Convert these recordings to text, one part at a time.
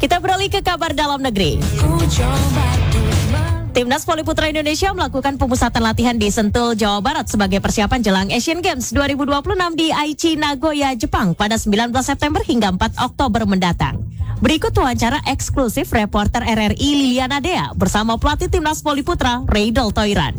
Kita beralih ke kabar dalam negeri. Timnas Voli Putra Indonesia melakukan pemusatan latihan di Sentul, Jawa Barat sebagai persiapan jelang Asian Games 2026 di Aichi, Nagoya, Jepang pada 19 September hingga 4 Oktober mendatang. Berikut wawancara eksklusif reporter RRI Liliana Dea bersama pelatih Timnas Voli Putra Reidel Toiran.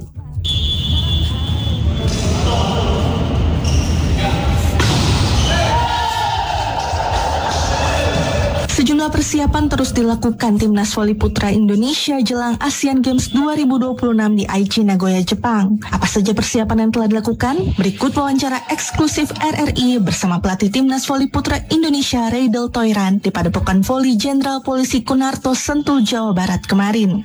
Sejumlah persiapan terus dilakukan Timnas Voli Putra Indonesia jelang Asian Games 2026 di Aichi, Nagoya, Jepang. Apa saja persiapan yang telah dilakukan? Berikut wawancara eksklusif RRI bersama pelatih Timnas Voli Putra Indonesia Reidel Toiran di Padepokan Voli Jenderal Polisi Kunarto, Sentul, Jawa Barat kemarin.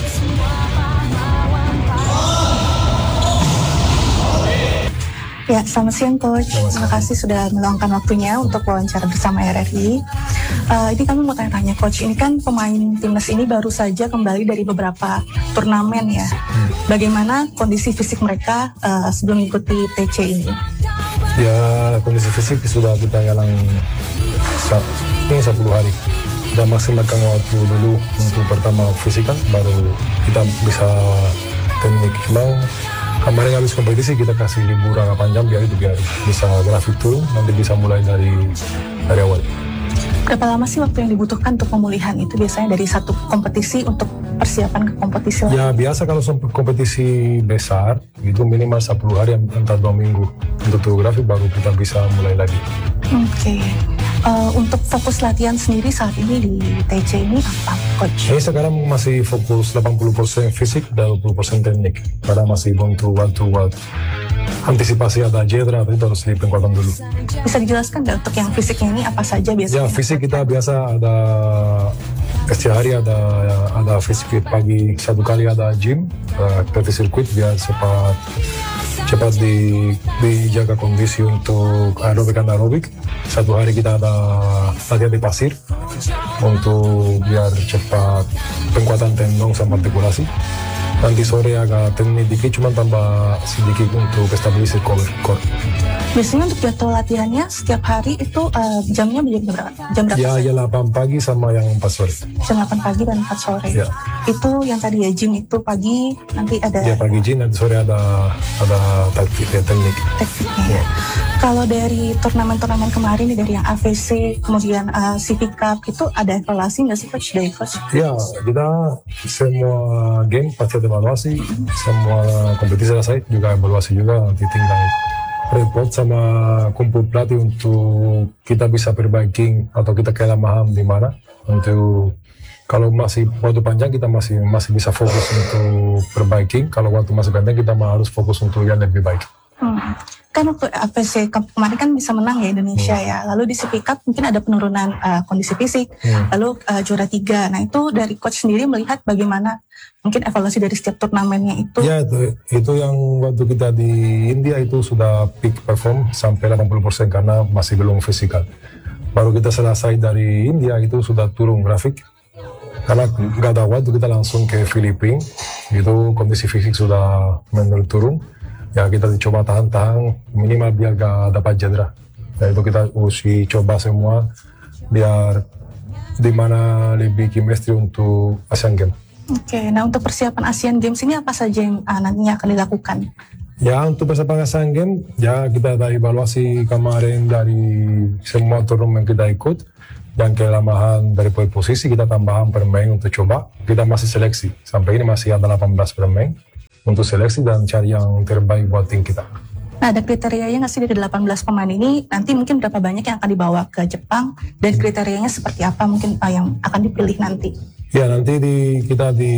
Ya, selamat siang Coach. Terima kasih sudah meluangkan waktunya untuk wawancara bersama RRI. Ini kami mau tanya-tanya Coach, ini kan pemain timnas ini baru saja kembali dari beberapa turnamen ya. Bagaimana kondisi fisik mereka sebelum mengikuti TC ini? Ya, kondisi fisik sudah kita jalan ini 10 hari. Kita maksimalkan waktu dulu untuk pertama fisik kan, baru kita bisa teknik. Kemarin habis kompetisi kita kasih libur agak panjang biar bisa grafik turun, nanti bisa mulai dari awal. Berapa lama sih waktu yang dibutuhkan untuk pemulihan itu biasanya dari satu kompetisi untuk persiapan ke kompetisi lain? Ya biasa kalau kompetisi besar itu minimal 10 hari entah 2 minggu untuk turun grafik baru kita bisa mulai lagi. Oke. Untuk fokus latihan sendiri saat ini di TC ini apa, Coach? Ini sekarang masih fokus 80% fisik dan 20% teknik. Karena masih butuh waktu buat antisipasi ada cedera, itu harus dipengkuatan dulu. Bisa dijelaskan nggak untuk yang fisiknya ini apa saja biasanya? Ya fisik kita biasa ada setiap hari ada fisik pagi 1 kali ada gym, PT sirkuit biar cepat dijaga kondisi untuk aerobik. 1 hari kita ada latihan di pasir untuk biar cepat penguatan tendon sama artikulasi. Nanti sore agak teknik dikit, cuma tambah sedikit untuk stabilisir core. Biasanya untuk jadwal latihannya setiap hari itu jamnya berapa? Jam berapa? Ya 8 pagi sama yang 4 sore. Jam 8 pagi dan 4 sore. Ya. Itu yang tadi ya gym itu pagi nanti ada. Ya pagi gym, nanti sore ada taktik ya, teknik. Tekniknya. Ya. Kalau dari turnamen-turnamen kemarin dari yang AVC kemudian CV Cup itu ada evaluasi nggak sih Coach dari Coach? Ya kita semua game pasti ada evaluasi, semua kompetisi selesai juga evaluasi juga, nanti tinggal report sama kumpul pelatih untuk kita bisa perbaiki atau kita kelemahan di mana. Untuk kalau masih waktu panjang kita masih bisa fokus untuk perbaiki, kalau waktu masih pendek kita harus fokus untuk yang lebih baik. Kan waktu AVC kemarin kan bisa menang ya Indonesia ya, lalu di CV Cup mungkin ada penurunan kondisi fisik, lalu juara 3. Nah itu dari Coach sendiri melihat bagaimana mungkin evaluasi dari setiap turnamennya itu? Ya itu yang waktu kita di India itu sudah peak perform sampai 80% karena masih belum fisikal. Baru kita selesai dari India itu sudah turun grafik. Karena nggak ada waktu kita langsung ke Filipina, itu kondisi fisik sudah menurun turun. Ya kita dicoba tahan minimal biar gak dapat cedera. Ya itu kita usi coba semua biar dimana lebih chemistry untuk Asian Games. Oke, nah untuk persiapan Asian Games ini apa saja yang nantinya akan dilakukan? Ya untuk persiapan Asian Games ya kita ada evaluasi kemarin dari semua turnamen kita ikut. Yang kelemahan dari posisi kita tambahan pemain untuk coba. Kita masih seleksi sampai ini masih ada 18 pemain untuk seleksi dan cari yang terbaik buat tim kita. Nah ada kriterianya nggak sih dari 18 pemain ini? Nanti mungkin berapa banyak yang akan dibawa ke Jepang dan kriterianya seperti apa mungkin yang akan dipilih nanti? Ya nanti kita di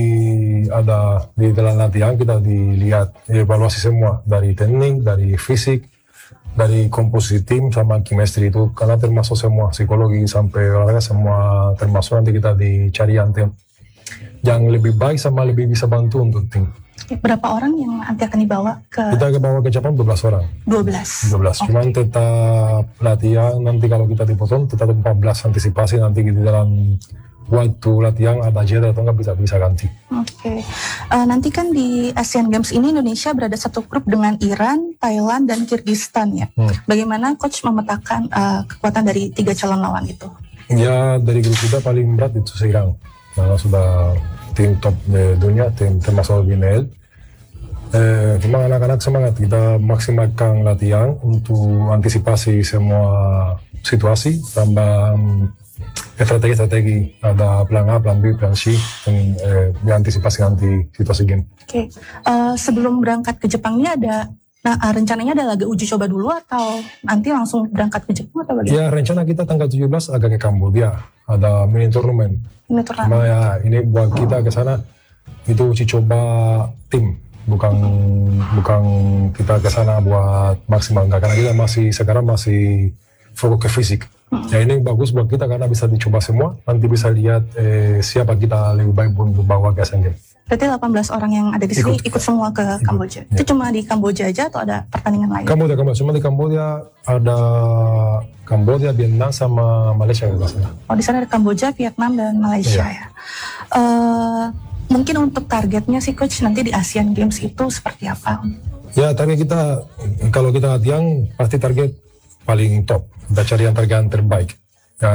dalam latihan kita dilihat evaluasi semua dari teknik, dari fisik, dari komposisi tim sama chemistry itu karena termasuk semua psikologi sampai olahraga semua termasuk nanti kita dicari yang lebih baik sama lebih bisa bantu untuk tim. Berapa orang yang nanti akan dibawa ke? Kita bawa ke Jepang 12 orang. 12? 12, okay. Cuman tetap latihan, nanti kalau kita dipotong tetap 14 antisipasi nanti di dalam waktu latihan ada jeda atau nggak bisa ganti. Oke. Nanti kan di Asian Games ini Indonesia berada satu grup dengan Iran, Thailand, dan Kirgistan ya. Bagaimana Coach memetakan kekuatan dari 3 calon lawan itu? Ya dari grup kita paling berat itu Iran, karena sudah tim top dunia, tim termasuk BNL. Memang anak-anak semangat, kita maksimalkan latihan untuk antisipasi semua situasi, tambah strategi-strategi, ada plan A, plan B, plan C, dan diantisipasi nanti situasi game. Oke. Sebelum berangkat ke Jepang ini rencananya ada laga uji coba dulu atau nanti langsung berangkat ke Jepang atau bagaimana? Ya rencana kita tanggal 17 agak ke Kamboja, ada mini turnamen. Cuma ya ini buat kita ke sana itu uji coba tim, bukan kita ke sana buat maksimal, enggak, karena kita sekarang masih fokus ke fisik. Ya ini bagus buat kita karena bisa dicoba semua, nanti bisa lihat siapa kita lebih baik untuk bawa ke Asian Games. Berarti 18 orang yang ada di sini ikut semua ke Kamboja. Ya. Itu cuma di Kamboja aja atau ada pertandingan lain? Kamboja. Cuma di Kamboja ada Kamboja, Vietnam sama Malaysia kalau nggak salah. Oh, di sana ada Kamboja, Vietnam dan Malaysia ya. Mungkin untuk targetnya sih coach nanti di Asian Games itu seperti apa? Ya target kita, kalau kita latihan pasti target paling top. Kita cari yang target yang terbaik. Ya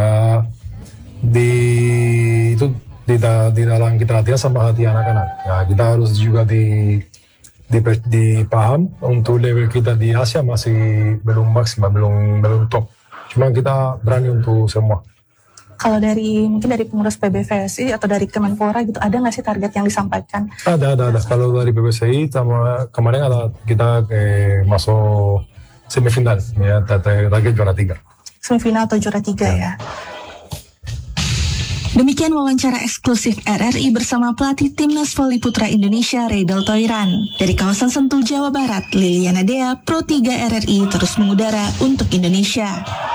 di dalam kita latihan sama hati anak-anak. Ya kita harus juga dipaham untuk level kita di Asia masih belum maksimal, belum top. Cuma kita berani untuk semua. Kalau mungkin dari pengurus PBVSI atau dari Kemenpora gitu, ada nggak sih target yang disampaikan? Ada. Kalau dari PBVSI sama kemarin ada kita masuk semifinal, ya target juara 3. Semifinal atau juara 3 ya. Demikian wawancara eksklusif RRI bersama pelatih Timnas Voli Putra Indonesia Reidel Toiran. Dari kawasan Sentul, Jawa Barat, Liliana Dea, Pro 3 RRI terus mengudara untuk Indonesia.